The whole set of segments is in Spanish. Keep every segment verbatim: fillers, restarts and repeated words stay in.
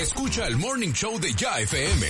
Escucha el Morning Show de Ya F M.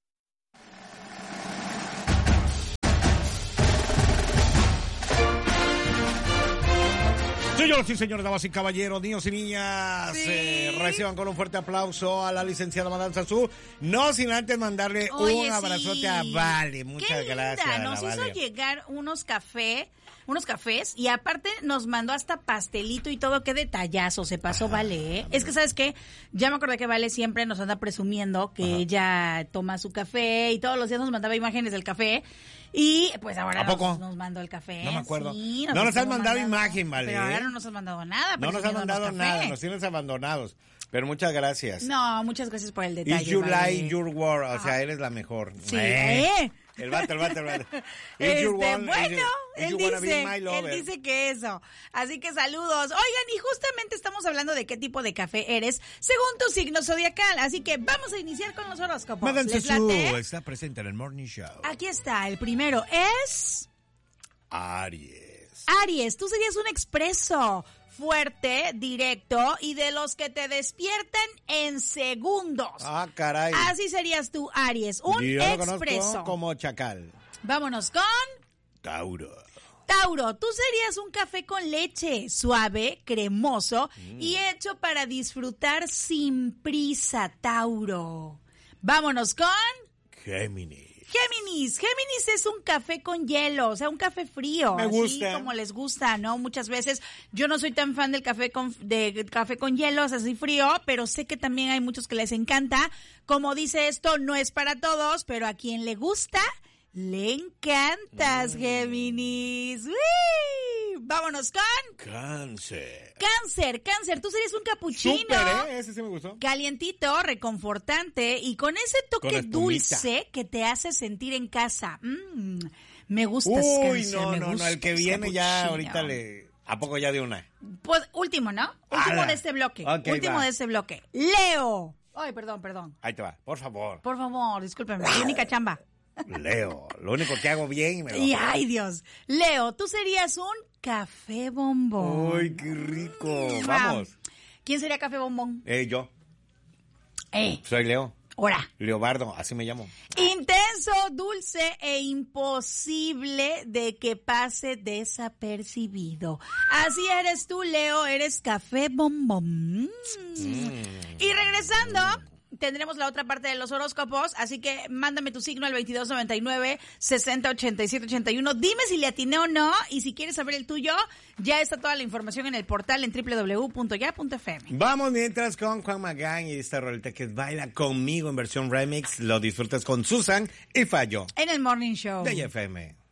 Señoras y señores, damas y caballeros, niños y niñas, sí. eh, reciban con un fuerte aplauso a la licenciada Madame Sassou. No sin antes mandarle Oye, un abrazote sí. a Vale. Muchas Qué gracias. Linda. Nos hizo Vale. llegar unos café, unos cafés y aparte nos mandó hasta pastelito y todo. Qué detallazo se pasó, Ajá, Vale. ¿eh? Es que, ¿sabes qué? Ya me acordé que Vale siempre nos anda presumiendo que Ajá. ella toma su café y todos los días nos mandaba imágenes del café. Y pues ahora ¿A poco? Nos, nos mandó el café. No me acuerdo. Sí, nos no nos has mandado, mandando, imagen, Vale. Pero ahora no nos has mandado nada. No nos has mandado nada, nos tienes abandonados. Pero muchas gracias. No, muchas gracias por el detalle. If you Vale. like your word, o sea, ah. eres la mejor. Sí, ¿eh? ¿Eh? El vato, el vato, el vato. Este, one, bueno, if él you dice, él dice que eso. Así que saludos. Oigan, y justamente estamos hablando de qué tipo de café eres según tu signo zodiacal. Así que vamos a iniciar con los horóscopos. Madame ¿Les Sassou late? está presente en el Morning Show. Aquí está, el primero es... Aries. Aries, tú serías un expreso. Fuerte, directo y de los que te despiertan en segundos. Ah, caray. Así serías tú, Aries, un Yo lo expreso. conozco como chacal. Vámonos con... Tauro. Tauro, tú serías un café con leche, suave, cremoso mm. y hecho para disfrutar sin prisa, Tauro. Vámonos con... Géminis. Géminis, Géminis es un café con hielo, o sea, un café frío, Me gusta. así como les gusta, ¿no? Muchas veces yo no soy tan fan del café con de café con hielo, o sea, así frío, pero sé que también hay muchos que les encanta. Como dice esto, no es para todos, pero a quien le gusta, le encantas, mm. Géminis. ¡Uy! Vámonos con... Cáncer. Cáncer, Cáncer, tú serías un capuchino. Súper, ¿eh? Ese sí me gustó. Calientito, reconfortante y con ese toque con dulce que te hace sentir en casa. Mm, me gustas, Uy, Cáncer, no, me no, no, el que viene capuchino. ya ahorita le... ¿A poco ya de una? Pues último, ¿no? Último ¡Hala! de este bloque. Okay, último va. de este bloque. Leo. Ay, perdón, perdón. Ahí te va, por favor. Por favor, discúlpeme, mi única chamba. Leo, lo único que hago bien y me lo... Y ay, Dios. Leo, tú serías un café bombón. Uy, qué rico. Vamos. ¿Quién sería café bombón? Eh, yo. Eh. Soy Leo. Ahora. Leobardo, así me llamo. Intenso, dulce e imposible de que pase desapercibido. Así eres tú, Leo, eres café bombón. Mm. Mm. Y regresando... tendremos la otra parte de los horóscopos, así que mándame tu signo al veintidós noventa y nueve, sesenta ochenta y siete ochenta y uno. Dime si le atiné o no, y si quieres saber el tuyo, ya está toda la información en el portal en doble u doble u doble u punto ya punto f m. Vamos mientras con Juan Magán y esta rolita que es Baila Conmigo en versión remix. Lo disfrutas con Susan y Fallo. En el Morning Show de Ya F M.